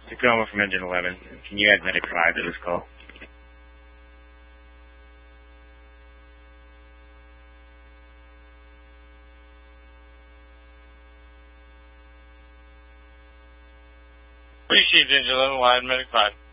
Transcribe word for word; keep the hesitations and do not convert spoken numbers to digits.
Tacoma from Engine eleven. Can you add Medic five to this call? Received Engine eleven, wide Medic five.